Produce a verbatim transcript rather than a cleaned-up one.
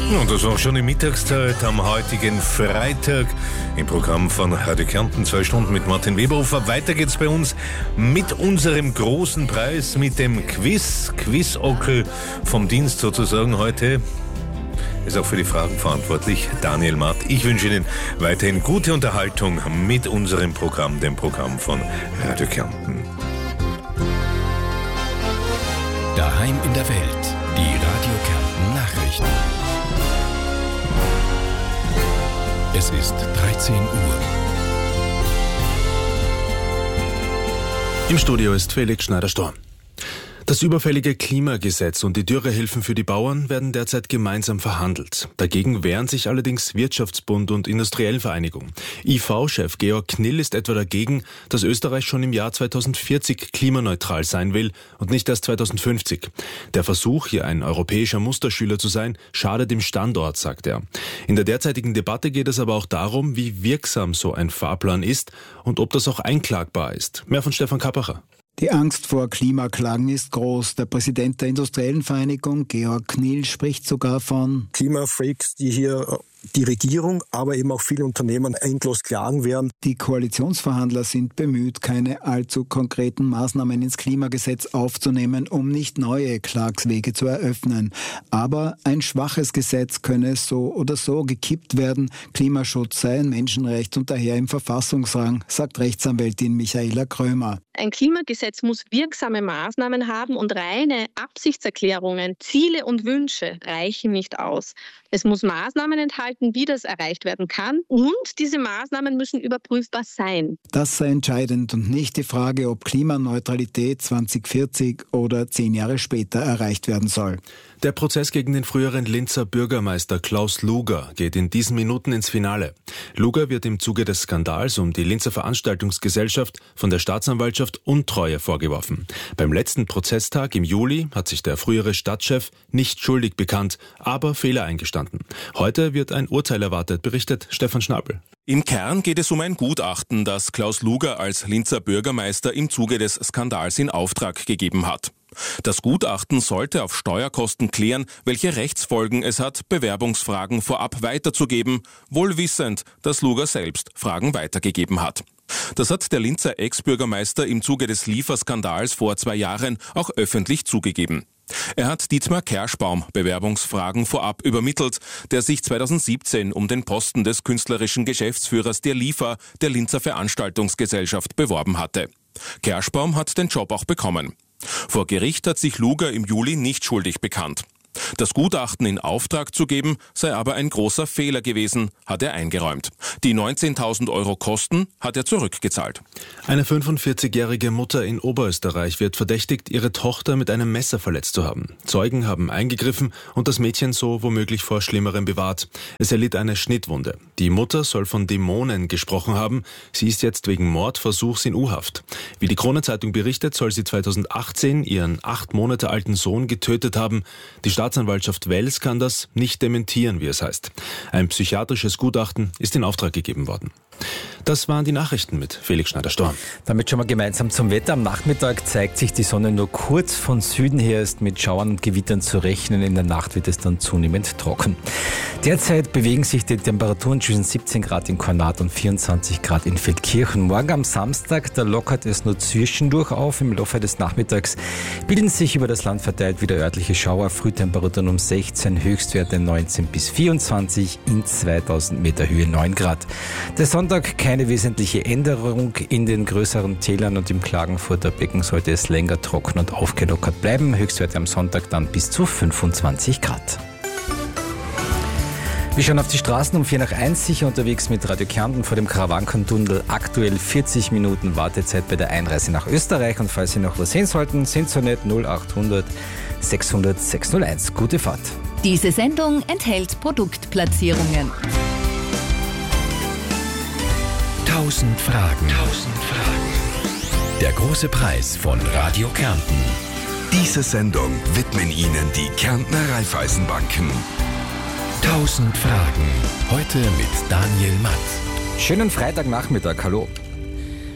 Und das auch schon in Mittagszeit am heutigen Freitag im Programm von Radio Kärnten. Zwei Stunden mit Martin Weberhofer. Weiter geht's bei uns mit unserem großen Preis, mit dem Quiz. Quizockel vom Dienst sozusagen heute. Ist auch für die Fragen verantwortlich Daniel Matt. Ich wünsche Ihnen weiterhin gute Unterhaltung mit unserem Programm, dem Programm von Radio Kärnten. Daheim in der Welt. Die Radio Kärnten Nachrichten. Es ist dreizehn Uhr. Im Studio ist Felix Schneider-Storm. Das überfällige Klimagesetz und die Dürrehilfen für die Bauern werden derzeit gemeinsam verhandelt. Dagegen wehren sich allerdings Wirtschaftsbund und Industriellenvereinigung. I V-Chef Georg Knill ist etwa dagegen, dass Österreich schon im Jahr zweitausendvierzig klimaneutral sein will und nicht erst zweitausendfünfzig. Der Versuch, hier ein europäischer Musterschüler zu sein, schadet dem Standort, sagt er. In der derzeitigen Debatte geht es aber auch darum, wie wirksam so ein Fahrplan ist und ob das auch einklagbar ist. Mehr von Stefan Kappacher. Die Angst vor Klimaklagen ist groß. Der Präsident der Industriellenvereinigung, Georg Knill, spricht sogar von Klimafreaks, die hier die Regierung, aber eben auch viele Unternehmen endlos klagen werden. Die Koalitionsverhandler sind bemüht, keine allzu konkreten Maßnahmen ins Klimagesetz aufzunehmen, um nicht neue Klagswege zu eröffnen. Aber ein schwaches Gesetz könne so oder so gekippt werden. Klimaschutz sei ein Menschenrecht und daher im Verfassungsrang, sagt Rechtsanwältin Michaela Krömer. Ein Klimagesetz muss wirksame Maßnahmen haben und reine Absichtserklärungen, Ziele und Wünsche reichen nicht aus. Es muss Maßnahmen enthalten, wie das erreicht werden kann, und diese Maßnahmen müssen überprüfbar sein. Das sei entscheidend und nicht die Frage, ob Klimaneutralität zweitausendvierzig oder zehn Jahre später erreicht werden soll. Der Prozess gegen den früheren Linzer Bürgermeister Klaus Luger geht in diesen Minuten ins Finale. Luger wird im Zuge des Skandals um die Linzer Veranstaltungsgesellschaft von der Staatsanwaltschaft Untreue vorgeworfen. Beim letzten Prozesstag im Juli hat sich der frühere Stadtchef nicht schuldig bekannt, aber Fehler eingestanden. Heute wird ein Urteil erwartet, berichtet Stefan Schnabel. Im Kern geht es um ein Gutachten, das Klaus Luger als Linzer Bürgermeister im Zuge des Skandals in Auftrag gegeben hat. Das Gutachten sollte auf Steuerkosten klären, welche Rechtsfolgen es hat, Bewerbungsfragen vorab weiterzugeben, wohl wissend, dass Luger selbst Fragen weitergegeben hat. Das hat der Linzer Ex-Bürgermeister im Zuge des Lieferskandals vor zwei Jahren auch öffentlich zugegeben. Er hat Dietmar Kerschbaum Bewerbungsfragen vorab übermittelt, der sich zweitausendsiebzehn um den Posten des künstlerischen Geschäftsführers der Liefer der Linzer Veranstaltungsgesellschaft beworben hatte. Kerschbaum hat den Job auch bekommen. Vor Gericht hat sich Luger im Juli nicht schuldig bekannt. Das Gutachten in Auftrag zu geben, sei aber ein großer Fehler gewesen, hat er eingeräumt. Die neunzehntausend Euro Kosten hat er zurückgezahlt. Eine fünfundvierzigjährige Mutter in Oberösterreich wird verdächtigt, ihre Tochter mit einem Messer verletzt zu haben. Zeugen haben eingegriffen und das Mädchen so womöglich vor Schlimmerem bewahrt. Es erlitt eine Schnittwunde. Die Mutter soll von Dämonen gesprochen haben. Sie ist jetzt wegen Mordversuchs in U-Haft. Wie die Kronenzeitung berichtet, soll sie zweitausendachtzehn ihren acht Monate alten Sohn getötet haben. Die Staatsanwaltschaft Wels kann das nicht dementieren, wie es heißt. Ein psychiatrisches Gutachten ist in Auftrag gegeben worden. Das waren die Nachrichten mit Felix Schneider-Storm. Damit schauen wir gemeinsam zum Wetter. Am Nachmittag zeigt sich die Sonne nur kurz. Von Süden her ist mit Schauern und Gewittern zu rechnen. In der Nacht wird es dann zunehmend trocken. Derzeit bewegen sich die Temperaturen zwischen siebzehn Grad in Kornat und vierundzwanzig Grad in Feldkirchen. Morgen am Samstag, da lockert es nur zwischendurch auf. Im Laufe des Nachmittags bilden sich über das Land verteilt wieder örtliche Schauer. Frühtemperaturen um sechzehn, Höchstwerte neunzehn bis vierundzwanzig, in zweitausend Meter Höhe neun Grad. Der Sonntag keine wesentliche Änderung. In den größeren Tälern und im Klagenfurter Becken sollte es länger trocken und aufgelockert bleiben. Höchstwerte am Sonntag dann bis zu fünfundzwanzig Grad. Wir schauen auf die Straßen um vier nach eins, sicher unterwegs mit Radio Kärnten vor dem Karawankentunnel. Aktuell vierzig Minuten Wartezeit bei der Einreise nach Österreich. Und falls Sie noch was sehen sollten, sind so nett null achthundert sechshundert sechshunderteins. Gute Fahrt. Diese Sendung enthält Produktplatzierungen. Tausend Fragen. Tausend Fragen. Der große Preis von Radio Kärnten. Diese Sendung widmen Ihnen die Kärntner Raiffeisenbanken. Tausend Fragen. Heute mit Daniel Matt. Schönen Freitagnachmittag. Hallo.